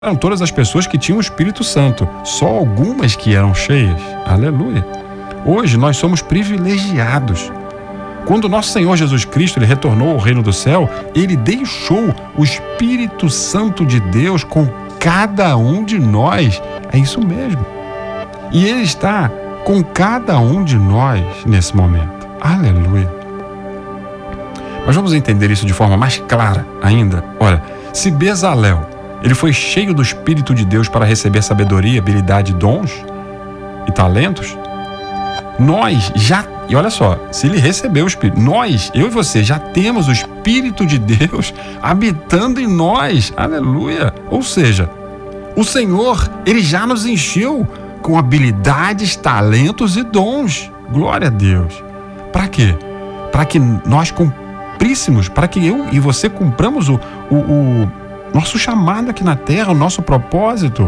Eram todas as pessoas que tinham o Espírito Santo, só algumas que eram cheias. Aleluia. Hoje nós somos privilegiados. Quando nosso Senhor Jesus Cristo ele retornou ao reino do céu, ele deixou o Espírito Santo de Deus com cada um de nós. É isso mesmo. E ele está com cada um de nós nesse momento. Aleluia. Mas vamos entender isso de forma mais clara ainda. Olha, se Bezalel ele foi cheio do Espírito de Deus para receber sabedoria, habilidade, dons e talentos, nós já, e olha só, se ele recebeu o Espírito, nós, eu e você, já temos o Espírito de Deus habitando em nós. Aleluia. Ou seja, o Senhor, ele já nos encheu com habilidades, talentos e dons. Glória a Deus. Para quê? Para que nós cumpríssemos, para que eu e você cumpramos o nosso chamado aqui na terra, o nosso propósito.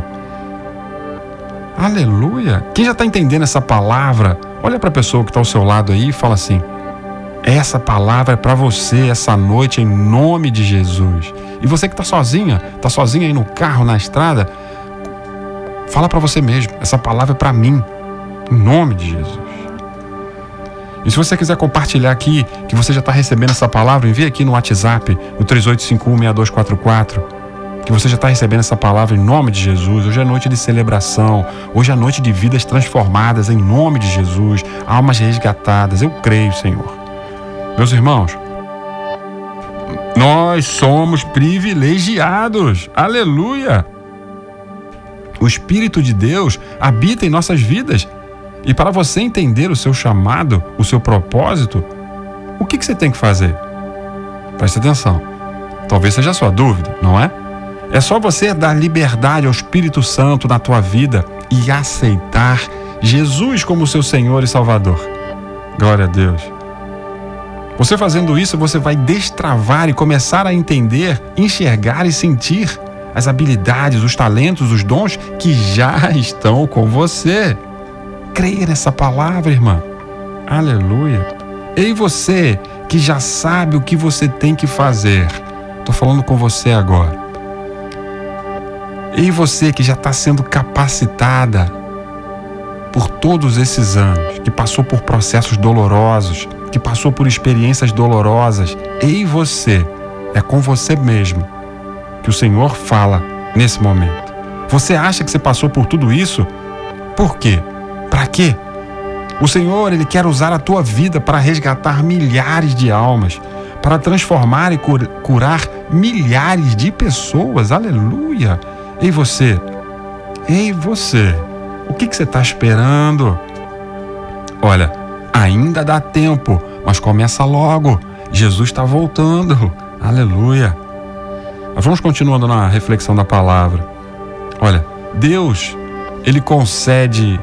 Aleluia. Quem já está entendendo essa palavra, olha para a pessoa que está ao seu lado aí e fala assim: essa palavra é para você essa noite em nome de Jesus. E você que está sozinha aí no carro, na estrada, fala para você mesmo: essa palavra é para mim, em nome de Jesus. E se você quiser compartilhar aqui que você já está recebendo essa palavra, envie aqui no WhatsApp, no 38516244, que você já está recebendo essa palavra em nome de Jesus. Hoje é noite de celebração, hoje é noite de vidas transformadas em nome de Jesus, almas resgatadas. Eu creio, Senhor. Meus irmãos, nós somos privilegiados. Aleluia! O Espírito de Deus habita em nossas vidas. E para você entender o seu chamado, o seu propósito, o que você tem que fazer? Preste atenção. Talvez seja a sua dúvida, não é? É só você dar liberdade ao Espírito Santo na tua vida e aceitar Jesus como seu Senhor e Salvador. Glória a Deus. Você fazendo isso, você vai destravar e começar a entender, enxergar e sentir as habilidades, os talentos, os dons que já estão com você. Creia nessa palavra, irmã. Aleluia. E você que já sabe o que você tem que fazer, estou falando com você agora. E você que já está sendo capacitada por todos esses anos, que passou por processos dolorosos, que passou por experiências dolorosas, e você, é com você mesmo que o Senhor fala nesse momento. Você acha que você passou por tudo isso? Por quê? Para quê? O Senhor, ele quer usar a tua vida para resgatar milhares de almas, para transformar e curar milhares de pessoas. Aleluia! Ei você, o que você está esperando? Olha, ainda dá tempo, mas começa logo. Jesus está voltando. Aleluia! Mas vamos continuando na reflexão da palavra. Olha, Deus, ele concede...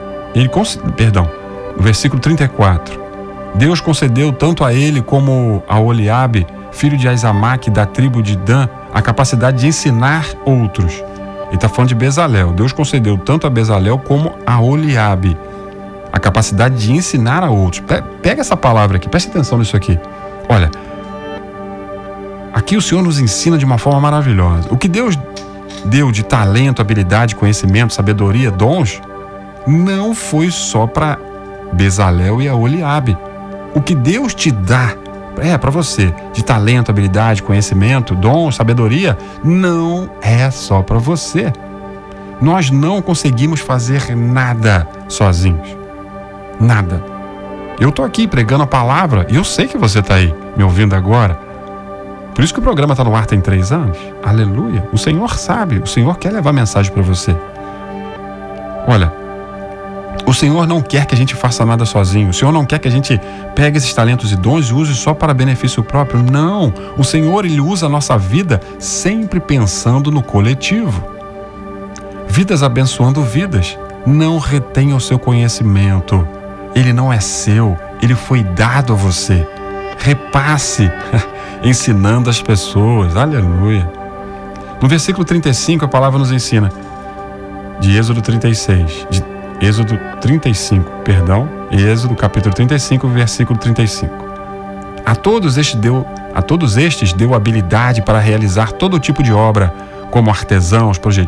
no versículo 34, Deus concedeu tanto a ele como a Oliabe, filho de Aizamaque, da tribo de Dan, a capacidade de ensinar outros. Ele está falando de Bezalel. Deus concedeu tanto a Bezalel como a Oliabe a capacidade de ensinar a outros. Pega essa palavra aqui, presta atenção nisso aqui. Olha, aqui o Senhor nos ensina de uma forma maravilhosa. O que Deus deu de talento, habilidade, conhecimento, sabedoria, dons, não foi só para Bezalel e a Oliabe. O que Deus te dá para você de talento, habilidade, conhecimento, dom, sabedoria, não é só para você. Nós não conseguimos fazer nada sozinhos. Nada. Eu estou aqui pregando a palavra e eu sei que você está aí me ouvindo agora. Por isso que o programa está no ar tem 3 anos. Aleluia. O Senhor sabe, o Senhor quer levar mensagem para você. Olha, o Senhor não quer que a gente faça nada sozinho. O Senhor não quer que a gente pegue esses talentos e dons e use só para benefício próprio. Não. O Senhor, ele usa a nossa vida sempre pensando no coletivo. Vidas abençoando vidas. Não retenha o seu conhecimento. Ele não é seu. Ele foi dado a você. Repasse, ensinando as pessoas. Aleluia. No versículo 35, a palavra nos ensina. De Êxodo 35, Êxodo capítulo 35, versículo 35. A todos estes deu habilidade para realizar todo tipo de obra, como artesãos,